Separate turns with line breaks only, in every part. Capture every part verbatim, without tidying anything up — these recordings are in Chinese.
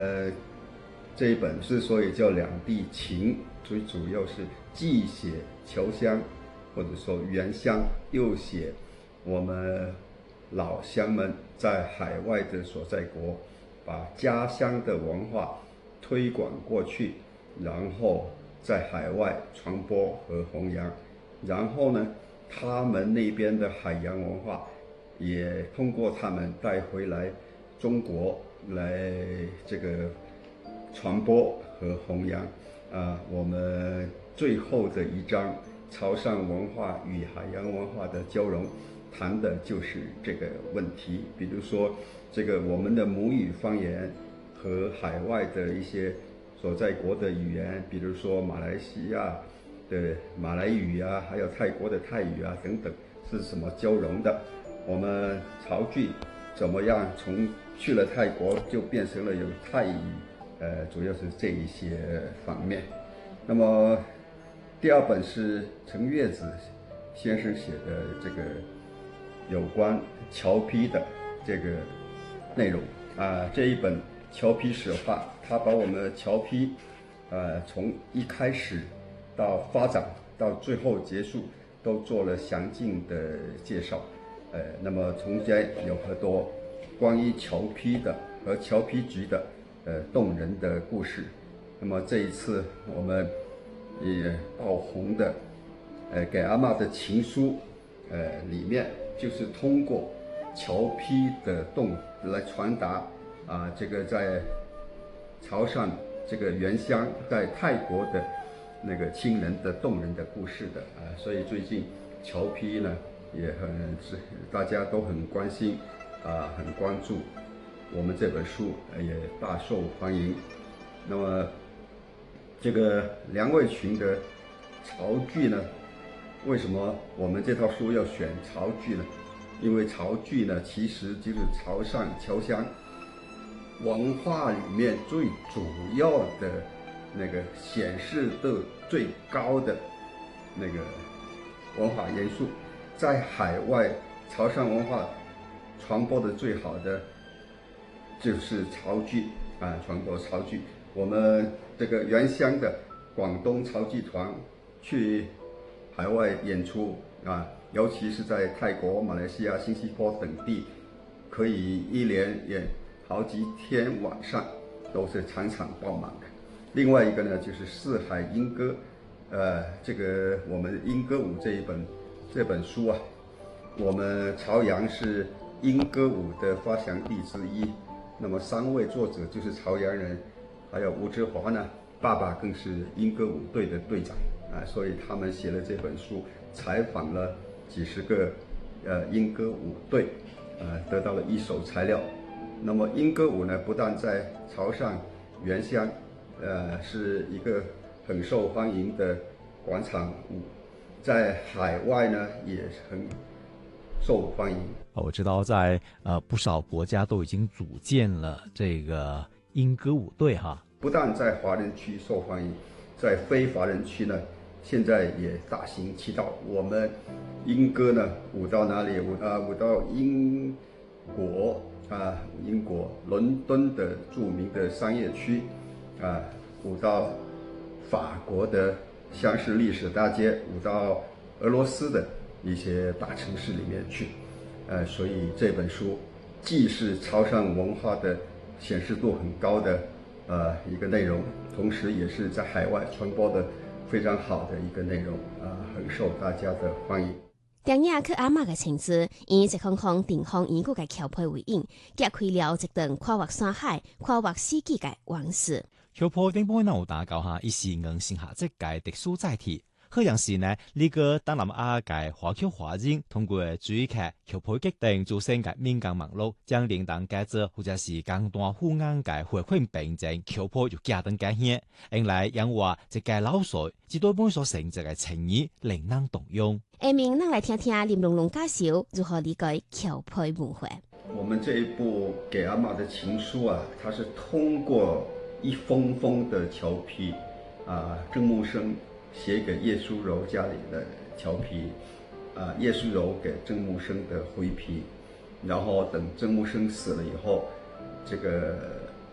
呃，这一本之所以叫两地情，最主要是既写侨乡，或者说原乡，又写我们老乡们在海外的所在国，把家乡的文化推广过去，然后在海外传播和弘扬，然后呢，他们那边的海洋文化也通过他们带回来中国来这个传播和弘扬。啊，我们最后的一章潮汕文化与海洋文化的交融，谈的就是这个问题。比如说，这个我们的母语方言和海外的一些所在国的语言，比如说马来西亚的马来语啊，还有泰国的泰语啊等等，是怎么交融的？我们潮剧怎么样从去了泰国就变成了有泰语？呃，主要是这一些方面。那么第二本是陈月子先生写的这个有关侨批的这个内容啊，这一本侨批史话，他把我们侨批呃从一开始到发展到最后结束都做了详尽的介绍。呃，那么中间有很多关于侨批的和侨批局的呃动人的故事。那么这一次我们也爆红的呃给阿嬷的情书，呃里面就是通过侨批的动来传达啊这个在潮汕这个原乡在泰国的那个亲人的动人的故事的啊，所以最近侨批呢也很是大家都很关心啊，很关注。我们这本书也大受欢迎。那么这个梁卫群的潮剧呢，为什么我们这套书要选潮剧呢？因为潮剧呢其实就是潮汕侨乡文化里面最主要的那个显示度最高的那个文化元素，在海外潮汕文化传播的最好的就是潮剧啊，传播潮剧。我们这个原乡的广东潮剧团去海外演出啊，尤其是在泰国、马来西亚、新加坡等地，可以一连演好几天晚上，都是场场爆满的。另外一个呢，就是四海莺歌，呃，这个我们莺歌舞这一本这本书啊，我们潮阳是莺歌舞的发祥地之一。那么三位作者就是潮阳人，还有吴志华呢，爸爸更是莺歌舞队的队长啊，所以他们写了这本书，采访了几十个呃莺歌舞队，呃，得到了一手材料。那么莺歌舞呢，不但在潮汕原乡，呃，是一个很受欢迎的广场舞，在海外呢也很受欢迎。
我知道在呃不少国家都已经组建了这个莺歌舞队哈。
不但在华人区受欢迎，在非华人区呢，现在也大行其道。我们莺歌呢舞到哪里？舞啊舞到英国啊，英国伦敦的著名的商业区啊，舞到法国的香榭丽舍大街，舞到俄罗斯的一些大城市里面去。呃，所以这本书既是潮汕文化的显示度很高的呃一个内容，同时也是在海外传播的非常好的一个内容啊、呃，很受大家的欢迎。
电影去阿嬷嘅情字，以一空空地方已故嘅橋配為引，揭開了一段跨越山海、跨越世紀嘅往事。
橋配頂杯呢有打搞下，一時硬性下即屆特殊載體。好像是呢，呢、這個東南亞嘅華僑華人通過追劇橋配決定做成嘅民間網絡，將領導改造或者是更多富安嘅回饋並正橋配就加等改獻，因來因話一屆老水，至對本所成就嘅情誼令人動容。
下面咱來聽聽林龍龍介紹如何理解橋配文化。
我們這一部給阿嬷的情書啊，它是通過一封封的僑批啊，鄭木生寫給葉淑柔家裏的僑批，啊，葉淑柔給鄭木生的回批，然後等鄭木生死了以後，這個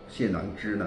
謝囊之呢，